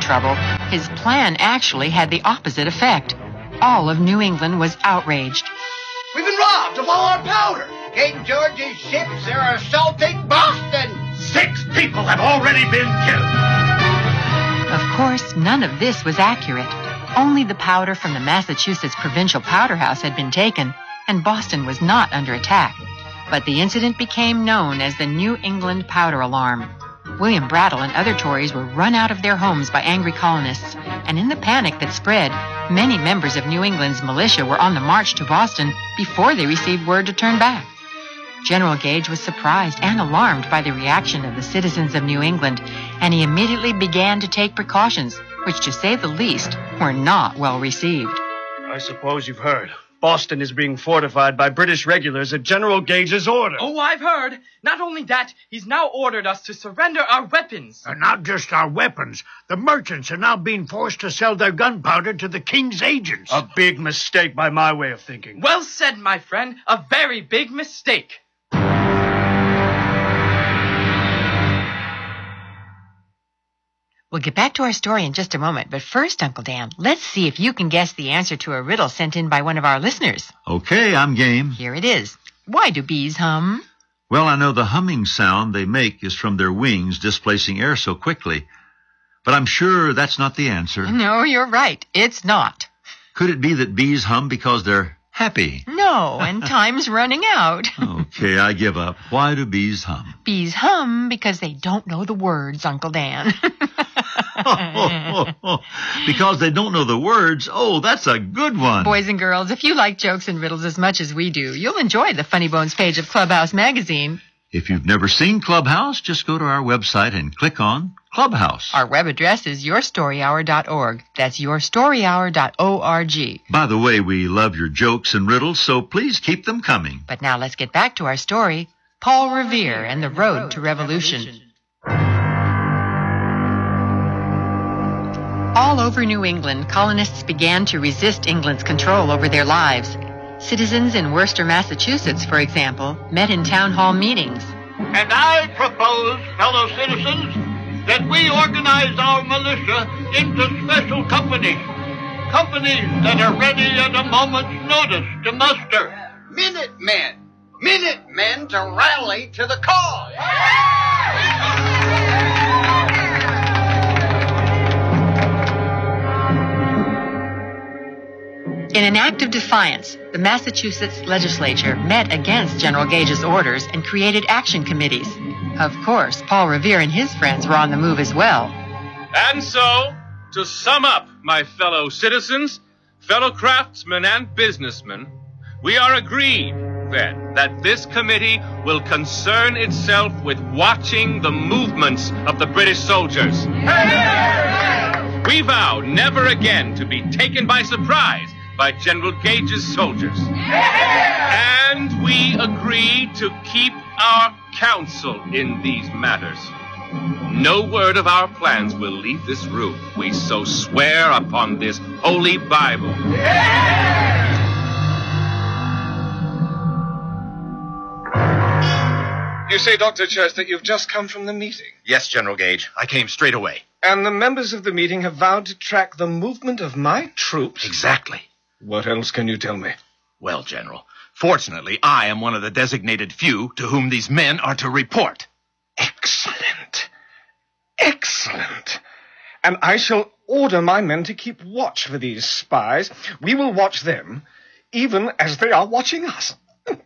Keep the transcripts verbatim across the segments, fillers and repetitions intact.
trouble, his plan actually had the opposite effect. All of New England was outraged. We've been robbed of all our powder. King George's ships are assaulting Boston. Six people have already been killed. Of course, none of this was accurate. Only the powder from the Massachusetts Provincial Powder House had been taken, and Boston was not under attack. But the incident became known as the New England Powder Alarm. William Brattle and other Tories were run out of their homes by angry colonists, and in the panic that spread, many members of New England's militia were on the march to Boston before they received word to turn back. General Gage was surprised and alarmed by the reaction of the citizens of New England, and he immediately began to take precautions, which, to say the least, were not well received. I suppose you've heard. Boston is being fortified by British regulars at General Gage's order. Oh, I've heard. Not only that, he's now ordered us to surrender our weapons. And not just our weapons. The merchants are now being forced to sell their gunpowder to the king's agents. A big mistake by my way of thinking. Well said, my friend. A very big mistake. We'll get back to our story in just a moment, but first, Uncle Dan, let's see if you can guess the answer to a riddle sent in by one of our listeners. Okay, I'm game. Here it is. Why do bees hum? Well, I know the humming sound they make is from their wings displacing air so quickly, but I'm sure that's not the answer. No, you're right. It's not. Could it be that bees hum because they're happy? No, and time's running out. Okay, I give up. Why do bees hum? Bees hum because they don't know the words, Uncle Dan. Because they don't know the words? Oh, that's a good one. Boys and girls, if you like jokes and riddles as much as we do, you'll enjoy the Funny Bones page of Clubhouse magazine. If you've never seen Clubhouse, just go to our website and click on Clubhouse. Our web address is your story hour dot org. That's your story hour dot org. By the way, we love your jokes and riddles, so please keep them coming. But now let's get back to our story, Paul Revere and the Road to Revolution. All over New England, colonists began to resist England's control over their lives. Citizens in Worcester, Massachusetts, for example, met in town hall meetings. And I propose, fellow citizens, that we organize our militia into special companies. Companies that are ready at a moment's notice to muster. Minutemen. Minutemen to rally to the call. In an act of defiance, the Massachusetts legislature met against General Gage's orders and created action committees. Of course, Paul Revere and his friends were on the move as well. And so, to sum up, my fellow citizens, fellow craftsmen and businessmen, we are agreed, then, that this committee will concern itself with watching the movements of the British soldiers. We vow never again to be taken by surprise by General Gage's soldiers. And we agree to keep our counsel in these matters. No word of our plans will leave this room. We so swear upon this holy Bible. You say, Doctor Church, that you've just come from the meeting. Yes, General Gage. I came straight away. And the members of the meeting have vowed to track the movement of my troops? Exactly. What else can you tell me? Well, General, fortunately, I am one of the designated few to whom these men are to report. Excellent. Excellent. And I shall order my men to keep watch for these spies. We will watch them, even as they are watching us.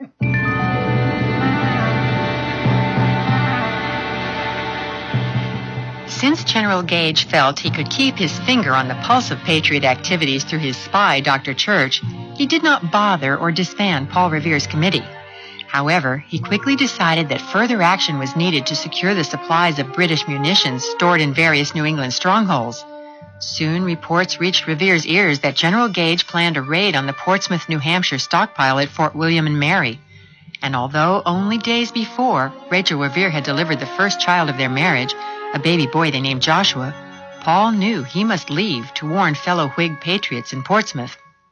Since General Gage felt he could keep his finger on the pulse of Patriot activities through his spy, Doctor Church, he did not bother or disband Paul Revere's committee. However, he quickly decided that further action was needed to secure the supplies of British munitions stored in various New England strongholds. Soon, reports reached Revere's ears that General Gage planned a raid on the Portsmouth, New Hampshire stockpile at Fort William and Mary. And although only days before, Rachel Revere had delivered the first child of their marriage, a baby boy they named Joshua, Paul knew he must leave to warn fellow Whig patriots in Portsmouth.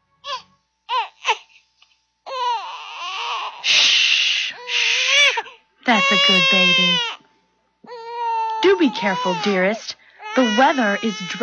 Shh, shh. That's a good baby. Do be careful, dearest. The weather is dreadful.